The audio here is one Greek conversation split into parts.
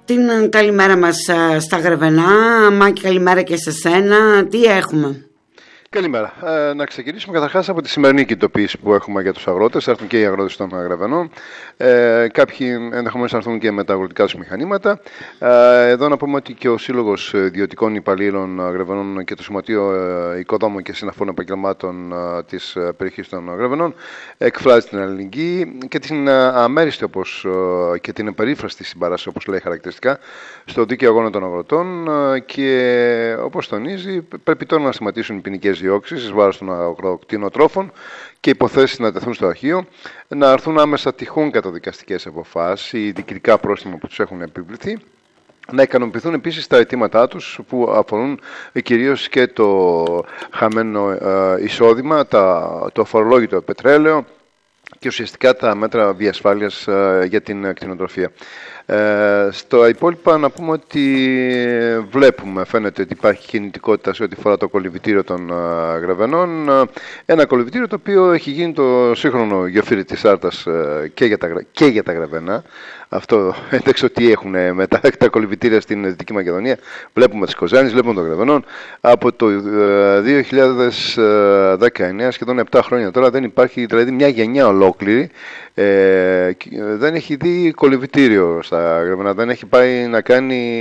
Την καλημέρα μας στα Γρεβενά. Μάκη, καλημέρα και σε σένα. Τι έχουμε? Καλημέρα. Να ξεκινήσουμε καταρχάς από τη σημερινή κινητοποίηση που έχουμε για τους αγρότες. Θα έρθουν και οι αγρότες των Γρεβενών. Κάποιοι ενδεχομένως θα έρθουν και με τα αγροτικά τους μηχανήματα. Εδώ να πούμε ότι και ο Σύλλογος Ιδιωτικών Υπαλλήλων Γρεβενών και το Σωματείο Οικοδόμων και Συναφών Επαγγελμάτων της περιοχής των Γρεβενών εκφράζει την αλληλεγγύη και την αμέριστη και την επερήφραστη συμπαράσταση, όπως λέει χαρακτηριστικά, στο δίκαιο αγώνα των αγροτών και όπως τονίζει, πρέπει τώρα να σταματήσουν οι ποινικές διώξεις εις βάρος των αγροκτηνοτρόφων και υποθέσεις να τεθούν στο αρχείο, να έρθουν άμεσα τυχόν καταδικαστικές αποφάσεις ή διοικητικά πρόστιμα που τους έχουν επιβληθεί, να ικανοποιηθούν επίσης τα αιτήματά τους που αφορούν κυρίως και το χαμένο εισόδημα, το αφορολόγητο πετρέλαιο και ουσιαστικά τα μέτρα διασφάλειας για την κτηνοτροφία. Στα υπόλοιπα να πούμε ότι φαίνεται ότι υπάρχει κινητικότητα σε ό,τι φορά το κολυβητήριο των Γρεβενών. Ένα κολυβητήριο το οποίο έχει γίνει το σύγχρονο γεωφύρι της Άρτας και για τα Γρεβενά. Αυτό εντάξει ότι έχουν μετά τα κολυβητήρια στην Δυτική Μακεδονία. Βλέπουμε τις Κοζάνης, βλέπουμε των Γρεβενών. Από το 2019, σχεδόν 7 χρόνια τώρα, δεν υπάρχει, δηλαδή μια γενιά ολόκληρη δεν έχει δει κολυβητήριο στα Γρεβενά, δεν έχει πάει να κάνει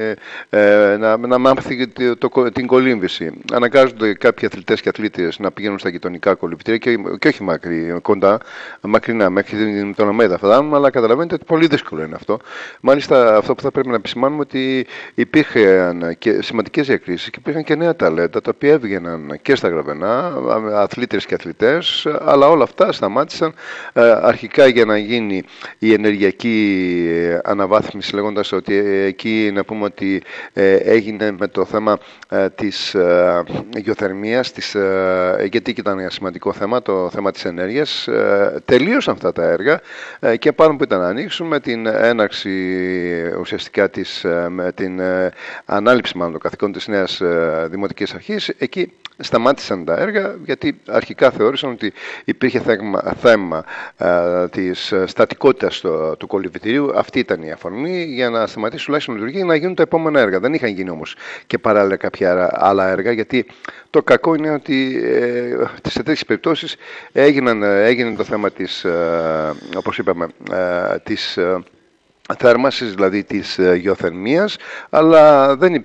να μάθει την κολύμβηση. Αναγκάζονται κάποιοι αθλητές και αθλήτριες να πηγαίνουν στα γειτονικά κολυβητήρια και όχι κοντά, μακρινά, μέχρι τον Αμέδα φτάνουμε, αλλά καταλαβαίνετε ότι πολύ δύσκολο είναι αυτό. Μάλιστα, αυτό που θα πρέπει να επισημάνουμε ότι υπήρχαν και σημαντικές διακρίσεις και υπήρχαν και νέα ταλέντα τα οποία έβγαιναν και στα Γρεβενά, αθλήτριες και αθλητές, αλλά όλα αυτά σταμάτησαν αρχικά για να γίνει η ενεργειακή αναβάθμιση, λέγοντας ότι εκεί να πούμε ότι έγινε με το θέμα της γεωθερμίας, γιατί ήταν ένα σημαντικό θέμα, το θέμα της ενέργειας. Τελείωσαν αυτά τα έργα και πάνω που ήταν να ανοίξουν με την έναρξη ουσιαστικά με την ανάληψη μάλλον των καθηκόντων της νέας Δημοτικής Αρχής. Εκεί σταμάτησαν τα έργα γιατί αρχικά θεώρησαν ότι υπήρχε θέμα της στατικότητας του κολυβητηρίου. Αυτή ήταν η αφορμή για να σταματήσει τουλάχιστον η λειτουργία και να γίνουν τα επόμενα έργα. Δεν είχαν γίνει όμως και παράλληλα κάποια άλλα έργα, γιατί το κακό είναι ότι σε τέτοιες περιπτώσεις έγινε το θέμα της, όπως είπαμε, της θέρμασης, δηλαδή της γεωθερμίας, αλλά δεν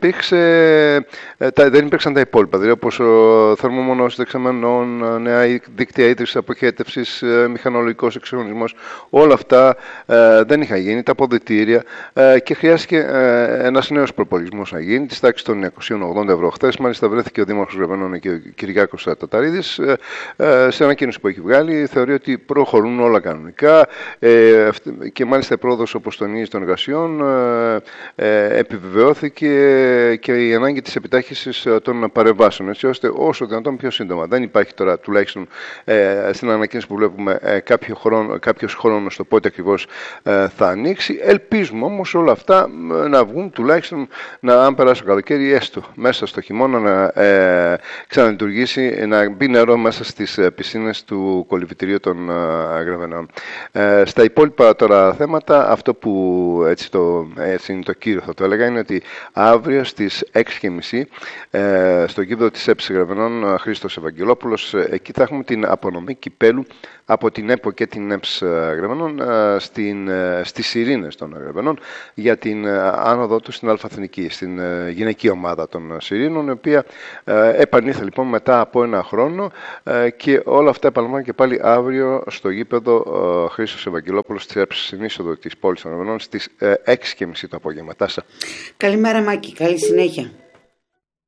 υπήρξαν τα υπόλοιπα, δηλαδή όπως ο θερμομονώσης δεξαμενών, νέα δίκτυα ίδρυσης αποχέτευσης, μηχανολογικός εξυγχρονισμός, όλα αυτά δεν είχαν γίνει, τα αποδυτήρια, και χρειάστηκε ένας νέος προπολογισμός να γίνει, της τάξης των 980 ευρώ. Χθες μάλιστα βρέθηκε ο Δήμαρχος Γρεβενών και ο Κυριάκος Ταταρίδης σε ανακοίνωση που έχει βγάλει, θεωρεί ότι προχωρούν όλα κανονικά και μάλιστα η πρόοδος, όπως των εργασιών, επιβεβαιώθηκε και η ανάγκη της επιτάχυνσης των παρεμβάσεων, έτσι ώστε όσο δυνατόν πιο σύντομα. Δεν υπάρχει τώρα, τουλάχιστον στην ανακοίνωση που βλέπουμε, κάποιος χρόνος στο πότε ακριβώς θα ανοίξει. Ελπίζουμε όμως όλα αυτά να βγουν, τουλάχιστον αν περάσει το καλοκαίρι, έστω μέσα στο χειμώνα να ξαναλειτουργήσει, να μπει νερό μέσα στις πισίνες του κολυβητηρίου των Γρεβενών. Στα υπόλοιπα τώρα θέματα, αυτό που έτσι είναι το κύριο, θα το έλεγα, είναι ότι αύριο στις 6.30 στο γήπεδο της ΕΠΣ Γρεβενών Χρήστος Ευαγγελόπουλος, εκεί θα έχουμε την απονομή κυπέλου από την ΕΠΟ και την ΕΠΣ Γρεβενών στις Ειρήνες των Γρεβενών για την άνοδό του στην Αλφαθηνική, στην γυναική ομάδα των Σιρήνων, η οποία επανήλθε λοιπόν μετά από ένα χρόνο, και όλα αυτά επαναλαμβάνω και πάλι αύριο στο γήπεδο Χρήστος Ευαγγελόπουλος της ΕΠΣ στην είσοδο της πόλης των Γρεβενών στις 6.30 το απόγευμα. Τάσα. Καλημέρα Μάκη, καλή συνέχεια.